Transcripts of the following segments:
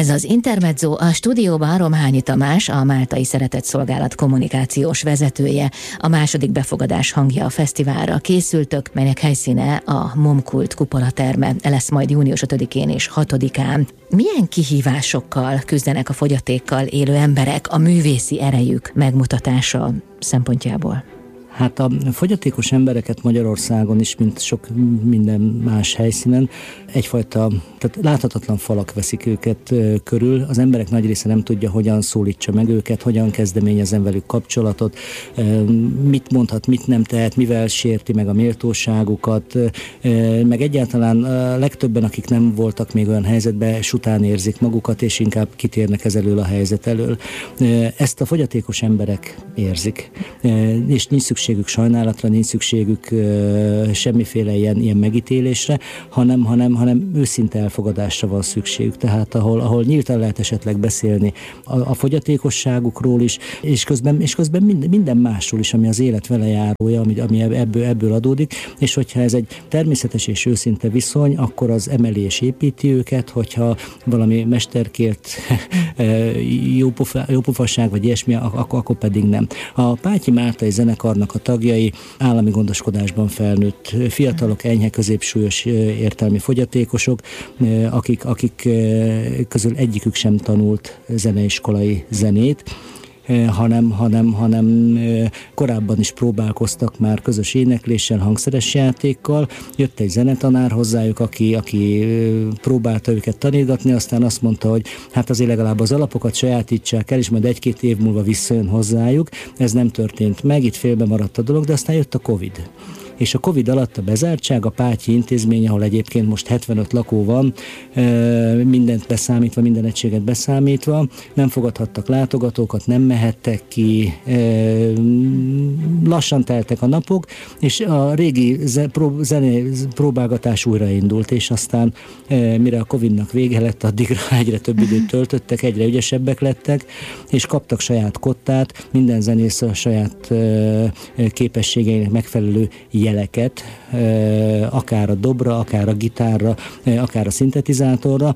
Ez az Intermezzo, a stúdióban Romhányi Tamás, a Máltai Szeretetszolgálat kommunikációs vezetője. A második befogadás hangja a fesztiválra készültök, melynek helyszíne a Momkult kupolaterme lesz majd június 5-én és 6-án. Milyen kihívásokkal küzdenek a fogyatékkal élő emberek a művészi erejük megmutatása szempontjából? Hát a fogyatékos embereket Magyarországon is, mint sok minden más helyszínen, egyfajta, tehát láthatatlan falak veszik őket körül. Az emberek nagy része nem tudja, hogyan szólítsa meg őket, hogyan kezdeményezzen velük kapcsolatot, mit mondhat, mit nem tehet, mivel sérti meg a méltóságukat, meg egyáltalán a legtöbben, akik nem voltak még olyan helyzetben, sután érzik magukat, és inkább kitérnek ez elől a helyzet elől. Ezt a fogyatékos emberek érzik, és nincs szükségük sajnálatra, nincs szükségük semmiféle ilyen megítélésre, hanem őszinte elfogadásra van szükségük. Tehát ahol nyíltan lehet esetleg beszélni a fogyatékosságukról is, és közben minden másról is, ami az élet vele járója, ami ebből adódik, és hogyha ez egy természetes és őszinte viszony, akkor az emeli és építi őket, hogyha valami mesterkért jópofasság vagy ilyesmi, akkor pedig nem. A Pátyi Máltai zenekarnak a tagjai állami gondoskodásban felnőtt fiatalok, enyhe középsúlyos értelmi fogyatékosok, akik közül egyikük sem tanult zeneiskolai zenét, hanem korábban is próbálkoztak már közös énekléssel, hangszeres játékkal. Jött egy zenetanár hozzájuk, aki próbálta őket tanítgatni, aztán azt mondta, hogy hát azért legalább az alapokat sajátítsák el, és majd 1-2 év múlva visszajön hozzájuk. Ez nem történt meg, itt félbe maradt a dolog, de aztán jött a Covid. És a Covid alatt a bezártság, a Pátyi intézmény, ahol egyébként most 75 lakó van, mindent beszámítva, minden egységet beszámítva, nem fogadhattak látogatókat, nem mehettek ki, lassan teltek a napok, és a régi próbálgatás újraindult, és aztán mire a Covidnak vége lett, addigra egyre több időt töltöttek, egyre ügyesebbek lettek, és kaptak saját kottát, minden zenész a saját képességeinek megfelelő jeleket, akár a dobra, akár a gitárra, akár a szintetizátorra,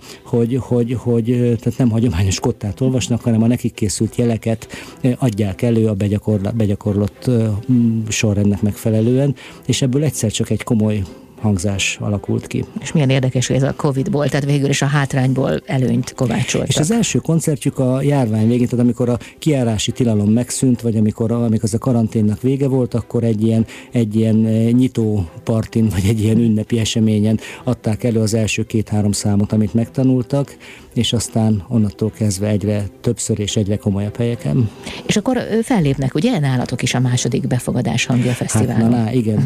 hogy tehát nem hagyományos kottát olvasnak, hanem a nekik készült jeleket adják elő a begyakorlott sorrendnek megfelelően, és ebből egyszer csak egy komoly hangzás alakult ki. És milyen érdekes, hogy ez a Covid-ból, tehát végül is a hátrányból előnyt kovácsoltak. És az első koncertjük a járvány végén, tehát amikor a kijárási tilalom megszűnt, vagy amikor az a karanténnak vége volt, akkor egy ilyen nyitó partin, vagy egy ilyen ünnepi eseményen adták elő az első 2-3 számot, amit megtanultak, és aztán onnantól kezdve egyre többször és egyre komolyabb helyeken. És akkor fellépnek, ugye, nálatok is a második befogadás hangja fesztiválon? Hát, igen.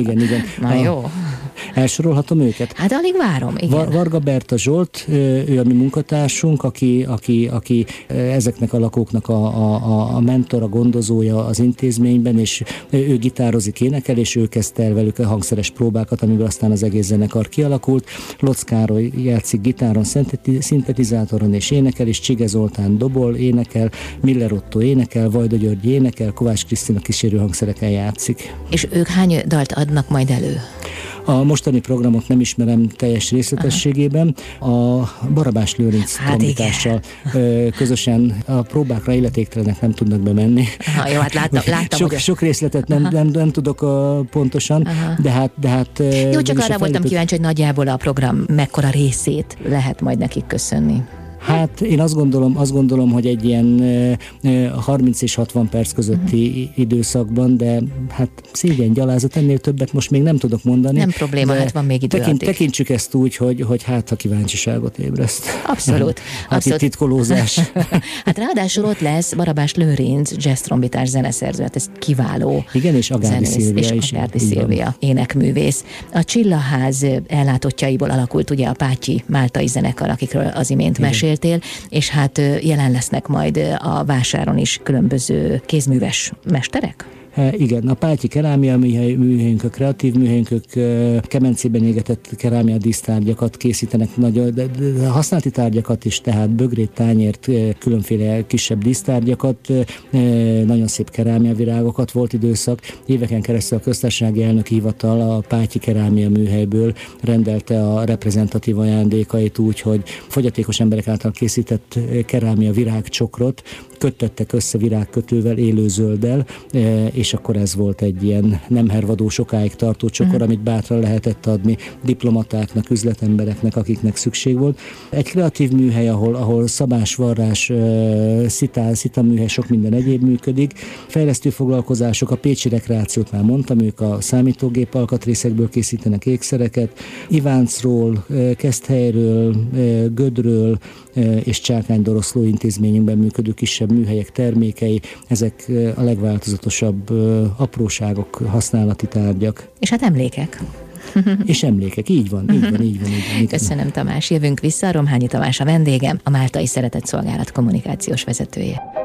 Na jó. Elsorolhatom őket? Hát alig várom, igen. Varga Berta Zsolt, ő a mi munkatársunk, aki ezeknek a lakóknak a mentor, a gondozója az intézményben, és ő gitározik, énekel, és ő kezdte el velük a hangszeres próbákat, amiből aztán az egész zenekar kialakult. Locz Károly játszik gitáron, szintetizátoron és énekel, és Csige Zoltán dobol, énekel, Miller Otto énekel, Vajda György énekel, Kovács Krisztina kísérő hangszereken játszik. És ők hány dalt adnak majd elő? A mostani programot nem ismerem teljes részletességében. A Barabás Lőrinc trombitással közösen a próbákra illetéktelenek nem tudnak bemenni. Jó, hát láttam sok részletet nem tudok pontosan, de hát jó, csak arra voltam kíváncsi, hogy nagyjából a program mekkora részét lehet majd nekik köszönni. Hát én azt gondolom, hogy egy ilyen 30 és 60 perc közötti időszakban, de hát szégyen, gyalázat, ennél többet most még nem tudok mondani. Nem probléma, hát van még idő addig. Tekintsük ezt úgy, hogy hát ha kíváncsiságot ébreszt. Abszolút. Hát itt titkolózás. Hát ráadásul ott lesz Barabás Lőrinc, jazz trombitás zeneszerző, hát ez kiváló. Igen, és Agárdi Szilvia is. Agárdi Szilvia, énekművész. A Csillaház ellátottjaiból alakult ugye a Pátyi Máltai zenekar, akikről az imént mesél. És hát jelen lesznek majd a vásáron is különböző kézműves mesterek? Igen, a Páltyi kerámia műhelyünk, a kreatív műhelyünk, kemencében égetett kerámia dísztárgyakat készítenek, de használati tárgyakat is, tehát bögrét, tányért, különféle kisebb dísztárgyakat, nagyon szép kerámia virágokat. Volt időszak, éveken keresztül a Köztársasági Elnöki Hivatal a Páltyi kerámia műhelyből rendelte a reprezentatív ajándékait úgy, hogy fogyatékos emberek által készített kerámia virágcsokrot kötöttek össze virágkötővel, élőzölddel, és akkor ez volt egy ilyen nem hervadó, sokáig tartó csokor, amit bátran lehetett adni diplomatáknak, üzletembereknek, akiknek szükség volt. Egy kreatív műhely, ahol szabás, varrás, szita műhely, sok minden egyéb működik. Fejlesztő foglalkozások, a pécsi rekreációt már mondtam, ők a számítógép alkatrészekből készítenek ékszereket. Iváncról, Keszthelyről, Gödről és Csákány-Doroszló intézményünkben működő kisebb műhelyek termékei, ezek a legváltozatosabb apróságok, használati tárgyak. És hát emlékek. És emlékek, így van. Köszönöm, Tamás, jövünk vissza, Romhányi Tamás a vendégem, a Máltai Szeretett Szolgálat kommunikációs vezetője.